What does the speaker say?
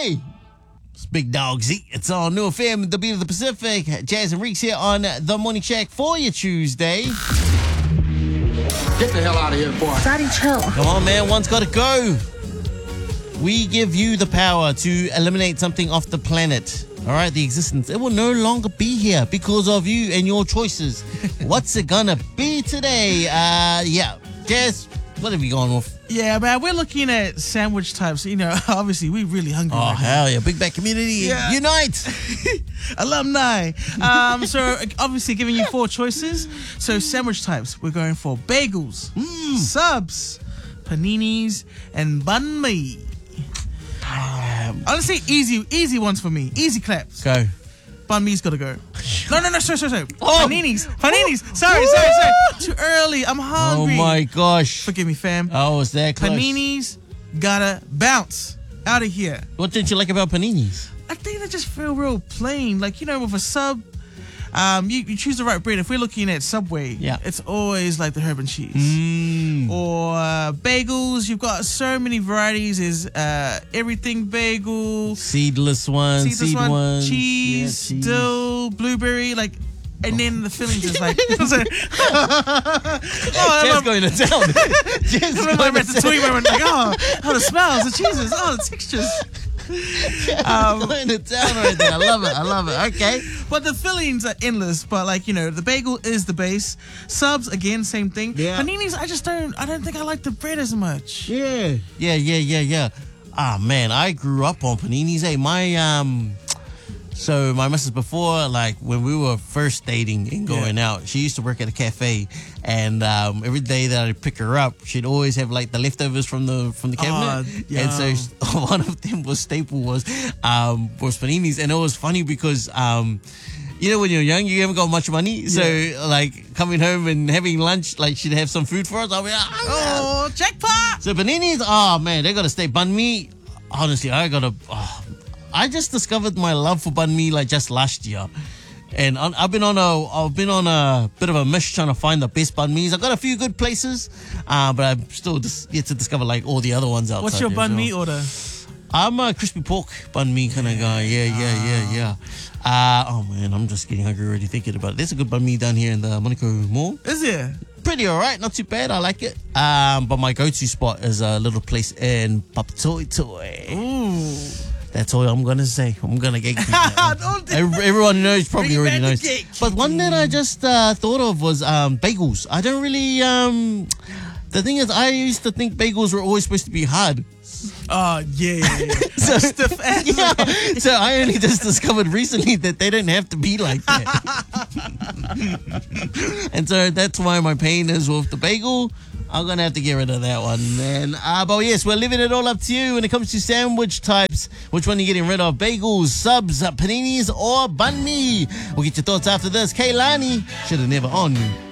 Tuesday. It's Big Dog Z. It's on New FM, the beat of the Pacific. Jazz and Reeks here on The Morning Shack for your Tuesday. Get the hell out of here, boy. Daddy, chill. Come on, man. One's got to go. We give you the power to eliminate something off the planet. All right, the existence. It will no longer be here because of you and your choices. What's it gonna be today? Yeah. Jazz, what have you gone with? Yeah, man, we're looking at sandwich types. You know, obviously, we're really hungry. Oh, right hell yeah. Big Back Community, Yeah. unite. Alumni. So, obviously, giving you 4 choices. So, sandwich types, we're going for bagels, subs, paninis, and banh mi. Honestly, easy ones for me. Easy claps. Go. Banh mi's gotta go. No, sorry. Oh. Paninis. Sorry. Too early. I'm Oh hungry. my gosh. Forgive me, fam. Oh, it's that close. Paninis gotta bounce out of here. What didn't you like about paninis? I think they just feel real plain. Like, you know, with a sub, you choose the right bread. If we're looking at Subway, Yeah. it's always like the herb and cheese. Or bagels, you've got so many varieties. There's everything bagel, Seedless ones, seed ones. cheese, Yeah, cheese. dill, blueberry, like, and then the fillings is like, Jazz going to town. Jazz I remember Ratatouille where I went like, oh, the smells, the cheeses, oh, the textures. Going to town right there. I love it. Okay. But the fillings are endless. But like, you know, the bagel is the base. Subs, again, same thing. Yeah. Paninis, I don't think I like the bread as much. Yeah. Ah, man, I grew up on paninis. Hey, so my missus before, like when we were first dating and going out, she used to work at a cafe, and every day that I'd pick her up, she'd always have like the leftovers from the cabinet, and so one of them was paninis, and it was funny because you know, when you're young, you haven't got much money, so like coming home and having lunch, like she'd have some food for us. I'll be like, Oh, jackpot! So paninis, oh man, they gotta stay. Banh mi, honestly, I just discovered my love for banh mi like just last year, and I've been on a bit of a mission trying to find the best banh mi's. I got a few good places, but I'm still yet to discover like all the other ones outside. What's your there banh as well. mi order? I'm a crispy pork banh mi kind of guy. Yeah. Oh man, I'm just getting hungry already thinking about it. There's a good banh mi down here in the Monaco Mall. Is there? Pretty alright, not too bad. I like it. But my go-to spot is a little place in Papatoi Toi. Ooh. That's all I'm gonna say. I'm gonna gatekeep that. Everyone knows, probably already knows. But one that I just thought of was bagels. I don't really. The thing is, I used to think bagels were always supposed to be hard. Oh, yeah. So, Stiff ass. yeah, so I only just discovered recently that they don't have to be like that. And so that's why my pain is with the bagel. I'm going to have to get rid of that one, man. But yes, we're leaving it all up to you when it comes to sandwich types. Which one are you getting rid of? Bagels, subs, paninis, or banh mi? We'll get your thoughts after this. Kaylani, should have never on you.